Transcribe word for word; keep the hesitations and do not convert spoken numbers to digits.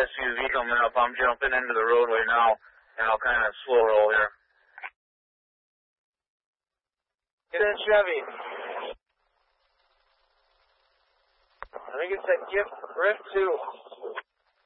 S U V coming up. I'm jumping into the roadway now, and I'll kind of slow roll here. Get in Chevy. I think it's that gift Rift two.